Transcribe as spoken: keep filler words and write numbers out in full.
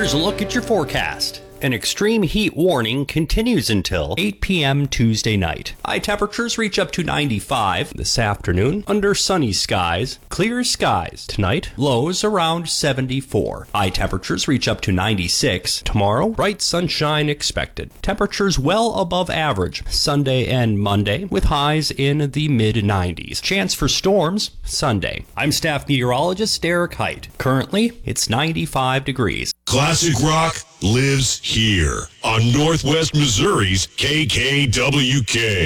Here's a look at your forecast. An extreme heat warning continues until eight p.m. Tuesday night. High temperatures reach up to ninety-five this afternoon under sunny skies, clear skies. Tonight, lows around seventy-four. High temperatures reach up to ninety-six. Tomorrow, bright sunshine expected. Temperatures well above average Sunday and Monday with highs in the mid nineties. Chance for storms Sunday. I'm staff meteorologist Derek Height. Currently, it's ninety-five degrees. Classic rock lives here on Northwest Missouri's K K W K.